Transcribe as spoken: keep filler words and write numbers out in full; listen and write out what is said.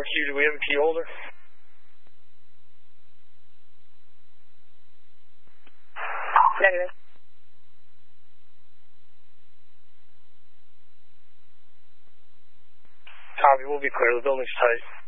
key, do we have a key holder? Negative. Copy, we'll be clear. The building's tight.